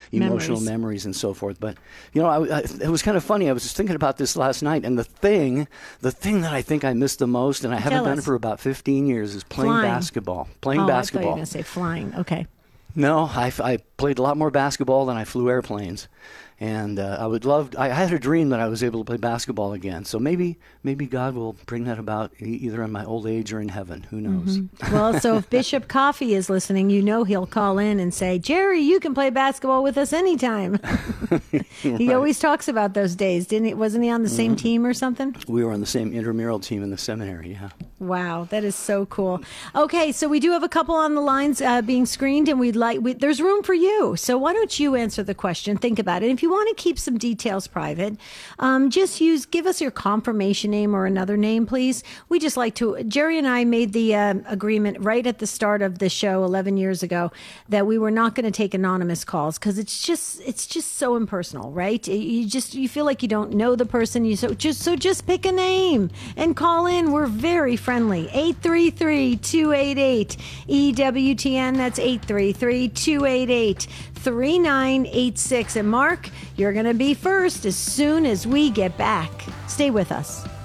emotional memories and so forth. But, it was kind of funny. I was just thinking about this last night, and the thing that I think I missed the most, and I haven't done it for about 15 years, is playing basketball. Playing basketball. I thought you were going to say flying. Okay. No, I played a lot more basketball than I flew airplanes. And I had a dream that I was able to play basketball again. So maybe God will bring that about either in my old age or in heaven. Who knows? Mm-hmm. Well, so if Bishop Coffee is listening, he'll call in and say, Jerry, you can play basketball with us anytime. He always talks about those days, didn't he? Wasn't he on the same team or something? We were on the same intramural team in the seminary, yeah. Wow, that is so cool. Okay, so we do have a couple on the lines being screened, and there's room for you. So why don't you answer the question? Think about it. If you want to keep some details private, give us your confirmation name or another name, please. We just like to, Jerry and I made the agreement right at the start of the show 11 years ago that we were not going to take anonymous calls because it's just so impersonal, right? You feel like you don't know the person. So just pick a name and call in. We're very friendly. 833-288-EWTN. That's 833-288-3986. And Mark, you're going to be first as soon as we get back. Stay with us.